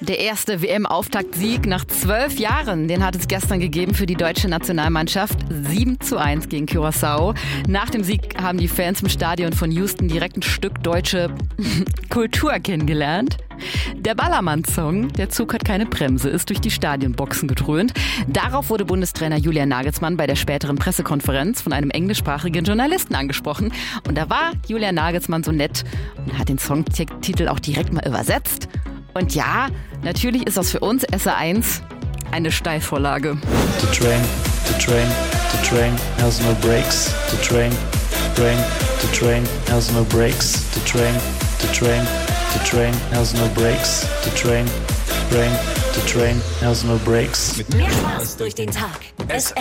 Der erste WM-Auftaktsieg nach 12 Jahren, den hat es gestern gegeben für die deutsche Nationalmannschaft. 7:1 gegen Curaçao. Nach dem Sieg haben die Fans im Stadion von Houston direkt ein Stück deutsche Kultur kennengelernt. Der Ballermann-Song, der Zug hat keine Bremse, ist durch die Stadionboxen gedröhnt. Darauf wurde Bundestrainer Julian Nagelsmann bei der späteren Pressekonferenz von einem englischsprachigen Journalisten angesprochen. Und da war Julian Nagelsmann so nett und hat den Songtitel auch direkt mal übersetzt. Und ja, natürlich ist das für uns SR1 eine Steilvorlage. The train has no brakes. The train has no brakes. The train has no brakes. The train has no brakes. Mit mehr Spaß durch den Tag.